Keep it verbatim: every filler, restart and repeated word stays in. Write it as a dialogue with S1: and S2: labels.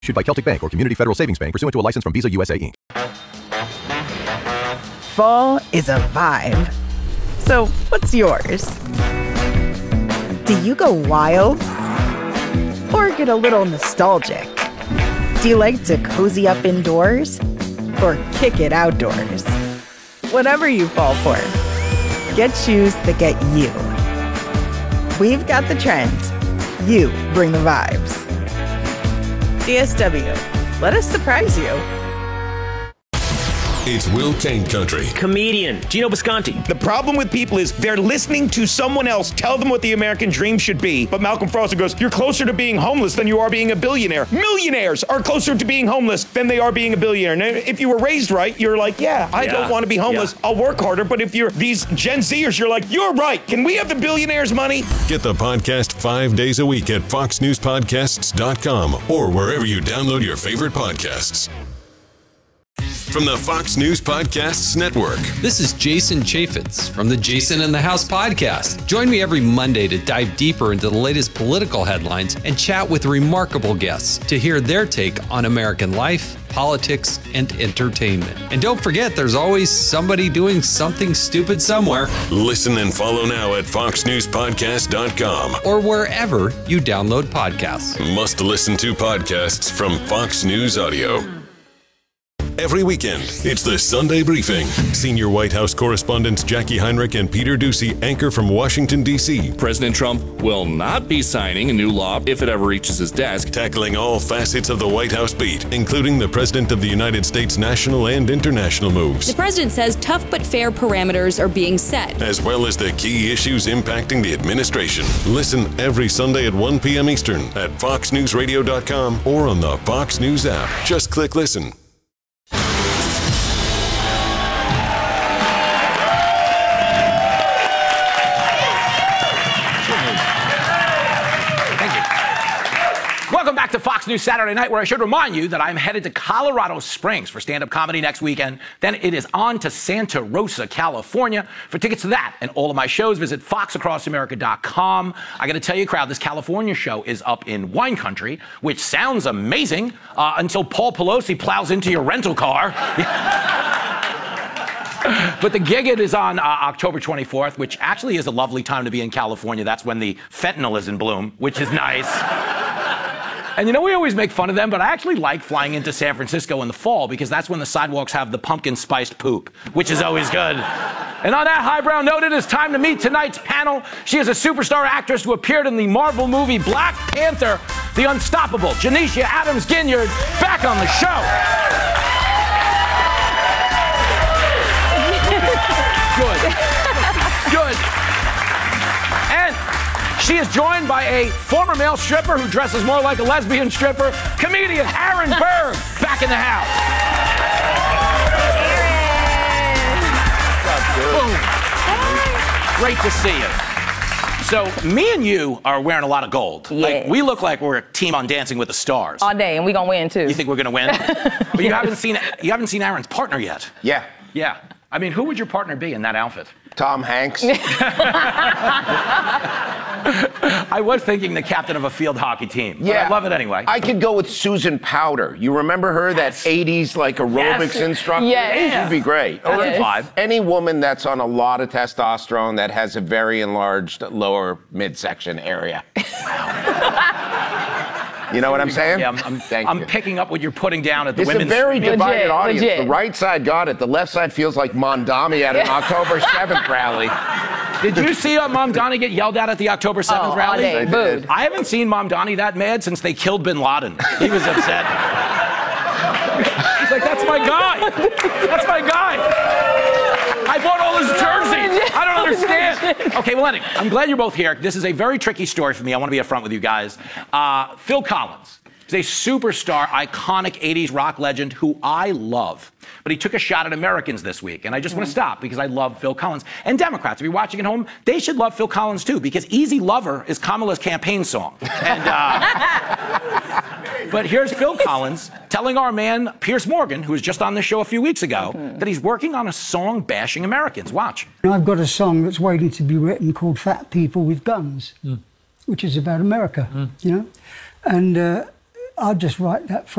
S1: Issued by Celtic Bank or Community Federal Savings Bank pursuant to a license from Visa U S A, Incorporated.
S2: Fall is a vibe. So, what's yours? Do you go wild? Or get a little nostalgic? Do you like to cozy up indoors? Or kick it outdoors? Whatever you fall for, get shoes that get you. We've got the trends. You bring the vibes. D S W, let us surprise you.
S3: It's Will Kane Country.
S4: Comedian Gino Bisconti.
S5: The problem with people is they're listening to someone else tell them what the American dream should be. But Malcolm Foster goes, you're closer to being homeless than you are being a billionaire. Millionaires are closer to being homeless than they are being a billionaire. Now, if you were raised right, you're like, yeah, I yeah. don't want to be homeless. Yeah. I'll work harder. But if you're these Gen Zers, you're like, you're right. Can we have the billionaires' money?
S3: Get the podcast five days a week at fox news podcasts dot com or wherever you download your favorite podcasts. From the Fox News Podcasts Network.
S6: This is Jason Chaffetz from the Jason in the House podcast. Join me every Monday to dive deeper into the latest political headlines and chat with remarkable guests to hear their take on American life, politics, and entertainment. And don't forget, there's always somebody doing something stupid somewhere.
S3: Listen and follow now at fox news podcast dot com
S6: or wherever you download podcasts.
S3: Must listen to podcasts from Fox News Audio. Every weekend, it's the Sunday Briefing. Senior White House correspondents Jackie Heinrich and Peter Doocy anchor from Washington, D C
S7: President Trump will not be signing a new law if it ever reaches his desk.
S3: Tackling all facets of the White House beat, including the President of the United States' national and international moves.
S8: The President says tough but fair parameters are being set,
S3: as well as the key issues impacting the administration. Listen every Sunday at one p.m. Eastern at fox news radio dot com or on the Fox News app. Just click listen.
S9: Welcome back to Fox News Saturday Night, where I should remind you that I'm headed to Colorado Springs for stand-up comedy next weekend. Then it is on to Santa Rosa, California. For tickets to that and all of my shows, visit fox across america dot com. I got to tell you, crowd, this California show is up in wine country, which sounds amazing uh, until Paul Pelosi plows into your rental car. But the gig it is on uh, October twenty-fourth, which actually is a lovely time to be in California. That's when the fentanyl is in bloom, which is nice. And you know, we always make fun of them, but I actually like flying into San Francisco in the fall because that's when the sidewalks have the pumpkin-spiced poop, which is always good. And on that highbrow note, it is time to meet tonight's panel. She is a superstar actress who appeared in the Marvel movie Black Panther, the unstoppable Janisha Adams Ginyard, back on the show. Good. Good. And she is joined by a former male stripper who dresses more like a lesbian stripper, comedian Aaron Berg, back in the house. Aaron. Great to see you. So me and you are wearing a lot of gold.
S10: Yeah.
S9: Like, we look like we're a team on Dancing with the Stars.
S10: All day, and we gonna win too.
S9: You think we're gonna win? But you haven't seen you haven't seen Aaron's partner yet.
S11: Yeah.
S9: Yeah. I mean, who would your partner be in that outfit?
S11: Tom Hanks.
S9: I was thinking the captain of a field hockey team. But
S11: Yeah.
S9: I love it anyway.
S11: I could go with Susan Powder. You remember her,
S9: Yes.
S11: that eighties like aerobics
S9: Yes.
S11: instructor?
S10: Yes.
S11: She'd be great.
S9: That's
S11: Or
S9: a vibe.
S11: any woman that's on a lot of testosterone that has a very enlarged lower midsection area. You know what I'm saying?
S9: Yeah, I'm, I'm,
S11: Thank
S9: I'm
S11: you.
S9: picking up what you're putting down at the
S11: It's a
S9: women's.
S11: very divided
S10: Legit,
S11: audience.
S10: legit.
S11: The right side got it. The left side feels like Mondami at an October seventh rally.
S9: Did you see uh, Mom Donnie get yelled at at the October seventh
S10: Oh, all
S9: rally?
S10: day,
S11: I did.
S10: booed.
S9: I haven't seen Mom Donnie that mad since they killed Bin Laden. He was upset. He's like, that's my guy. That's my guy. I bought all his jerseys. I don't understand. Okay, well, anyway, I'm glad you're both here. This is a very tricky story for me. I want to be upfront with you guys. Uh, Phil Collins is a superstar, iconic eighties rock legend who I love. But he took a shot at Americans this week. And I just want to stop because I love Phil Collins. And Democrats, if you're watching at home, they should love Phil Collins too, because Easy Lover is Kamala's campaign song. And, uh, but here's Phil Collins telling our man, Piers Morgan, who was just on this show a few weeks ago, mm-hmm. that he's working on a song bashing Americans. Watch.
S12: I've got a song that's waiting to be written called Fat People with Guns, mm. which is about America, mm. you know? And uh, I'll just write that for